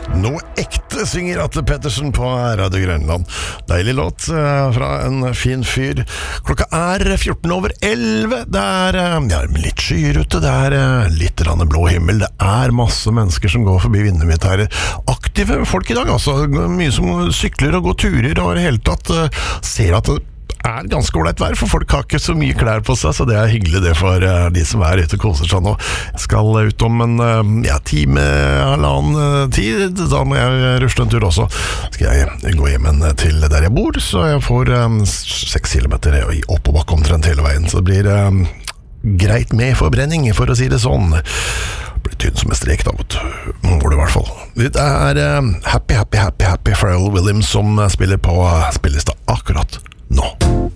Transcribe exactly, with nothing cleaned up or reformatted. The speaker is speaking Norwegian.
Noe ekte synger Atle Pettersen på Radio Grønland. Deilig låt uh, fra en fin fyr. Klokka er fjorten over elleve. Det er uh, ja, litt skyer ute, det er uh, litt rann blå himmel. Det er masse mennesker som går forbi vinduet mitt her. Aktive folk i dag, altså. Mye som sykler og går turer og i det hele tatt uh, ser at det er ganske ålreit vær, for folk har ikke så mye klær på seg, så det er hyggelig det for uh, de som er ute og koser seg nå. Jeg skal ut om en uh, ja, time, halvannen uh, tid, da må jeg rusle en tur også. Skal jeg gå hjem til der jeg bor, så jeg får um, seks kilometer i oppoverbakke omtrent hele veien, så det blir um, greit med forbrenning, for å si det sånn. Det blir tynn som en strek da, vet du. Nå går det i hvert fall. Det er uh, Happy, Happy, Happy, Happy Pharrell Williams som spiller på uh, spillelista akkurat nå.